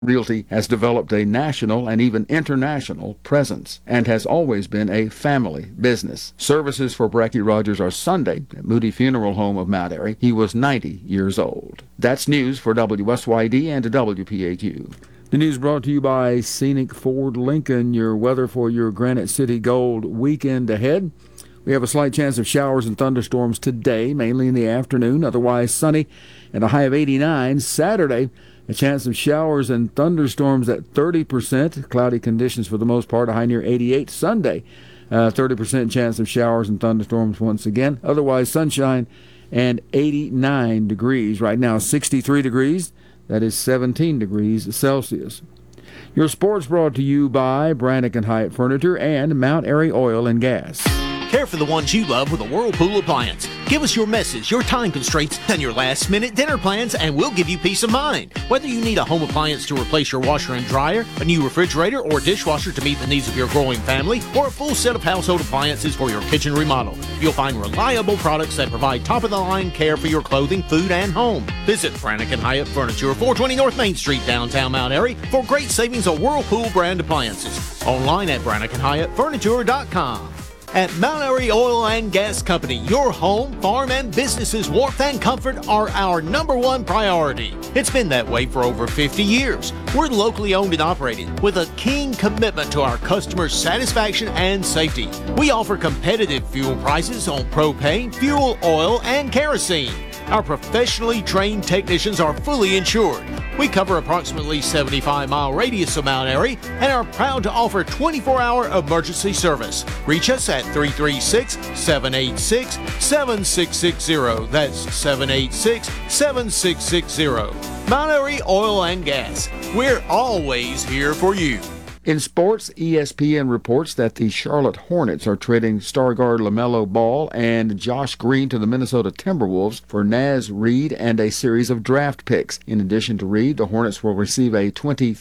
Realty has developed a national and even international presence and has always been a family business. Services for Bracky Rogers are Sunday at Moody Funeral Home of Mount Airy. He was 90 years old. That's news for WSYD and WPAQ. The news brought to you by Scenic Ford Lincoln. Your weather for your Granite City Gold weekend ahead. We have a slight chance of showers and thunderstorms today, mainly in the afternoon, otherwise sunny and a high of 89. Saturday, a chance of showers and thunderstorms at 30%. Cloudy conditions for the most part, a high near 88. Sunday, 30% chance of showers and thunderstorms once again. Otherwise, sunshine and 89 degrees. Right now, 63 degrees. That is 17 degrees Celsius. Your sports brought to you by Brannick and Hyatt Furniture and Mount Airy Oil and Gas. Care for the ones you love with a Whirlpool appliance. Give us your messes, your time constraints, and your last-minute dinner plans, and we'll give you peace of mind. Whether you need a home appliance to replace your washer and dryer, a new refrigerator or dishwasher to meet the needs of your growing family, or a full set of household appliances for your kitchen remodel, you'll find reliable products that provide top-of-the-line care for your clothing, food, and home. Visit Brannick and Hyatt Furniture, 420 North Main Street, downtown Mount Airy, for great savings on Whirlpool brand appliances. Online at BrannickandHyattFurniture.com. At Mount Airy Oil and Gas Company, your home, farm, and business's warmth and comfort are our #1 priority. It's been that way for over 50 years. We're locally owned and operated with a keen commitment to our customers' satisfaction and safety. We offer competitive fuel prices on propane, fuel oil, and kerosene. Our professionally trained technicians are fully insured. We cover approximately 75-mile radius of Mount Airy and are proud to offer 24-hour emergency service. Reach us at 336-786-7660. That's 786-7660. Mount Airy Oil and Gas. We're always here for you. In sports, ESPN reports that the Charlotte Hornets are trading star guard LaMelo Ball and Josh Green to the Minnesota Timberwolves for Naz Reid and a series of draft picks. In addition to Reid, the Hornets will receive a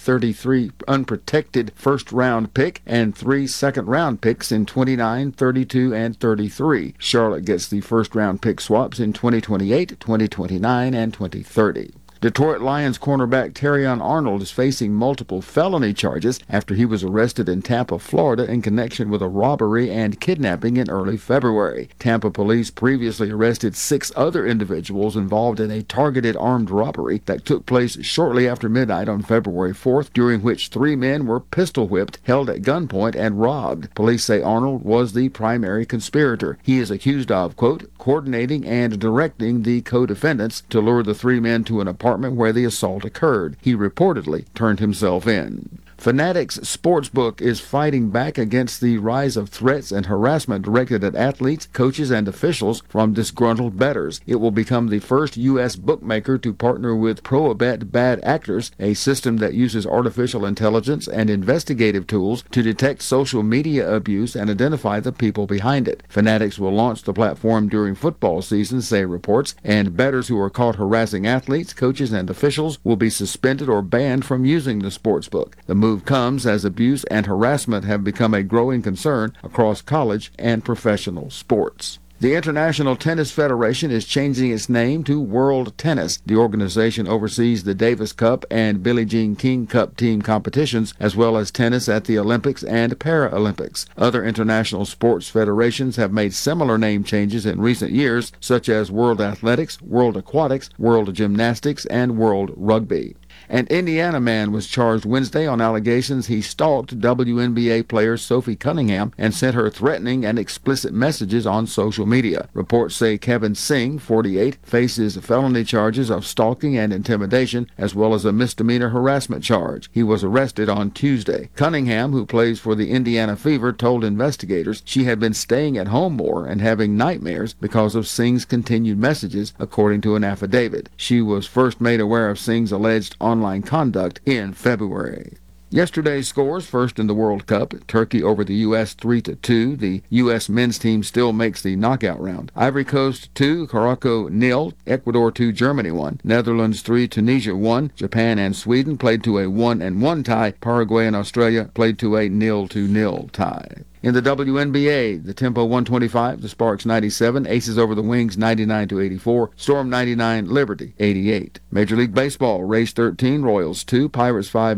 2033 unprotected first-round pick and 3 second-round picks in 29, 32, and 33. Charlotte gets the first-round pick swaps in 2028, 2029, and 2030. Detroit Lions cornerback Terrion Arnold is facing multiple felony charges after he was arrested in Tampa, Florida in connection with a robbery and kidnapping in early February. Tampa police previously arrested 6 other individuals involved in a targeted armed robbery that took place shortly after midnight on February 4th, during which 3 men were pistol whipped, held at gunpoint, and robbed. Police say Arnold was the primary conspirator. He is accused of, quote, coordinating and directing the co-defendants to lure the 3 men to an apartment where the assault occurred. He reportedly turned himself in. Fanatics Sportsbook is fighting back against the rise of threats and harassment directed at athletes, coaches, and officials from disgruntled bettors. It will become the first U.S. bookmaker to partner with Proabet Bad Actors, a system that uses artificial intelligence and investigative tools to detect social media abuse and identify the people behind it. Fanatics will launch the platform during football season, say reports, and bettors who are caught harassing athletes, coaches, and officials will be suspended or banned from using the sportsbook. The move comes as abuse and harassment have become a growing concern across college and professional sports. The International Tennis Federation is changing its name to World Tennis. The organization oversees the Davis Cup and Billie Jean King Cup team competitions, as well as tennis at the Olympics and Paralympics. Other international sports federations have made similar name changes in recent years, such as World Athletics, World Aquatics, World Gymnastics, and World Rugby. An Indiana man was charged Wednesday on allegations he stalked WNBA player Sophie Cunningham and sent her threatening and explicit messages on social media. Reports say Kevin Singh, 48, faces felony charges of stalking and intimidation, as well as a misdemeanor harassment charge. He was arrested on Tuesday. Cunningham, who plays for the Indiana Fever, told investigators she had been staying at home more and having nightmares because of Singh's continued messages, according to an affidavit. She was first made aware of Singh's alleged online conduct in February. Yesterday's scores: first in the World Cup, Turkey over the U.S. 3-2. The U.S. men's team still makes the knockout round. Ivory Coast 2, Morocco 0. Ecuador 2, Germany 1. Netherlands 3, Tunisia 1. Japan and Sweden played to a 1-1 tie. Paraguay and Australia played to a 0-0 tie. In the WNBA, the Tempo 125, the Sparks 97, Aces over the Wings 99-84, Storm 99, Liberty 88. Major League Baseball, Rays 13, Royals 2, Pirates 5.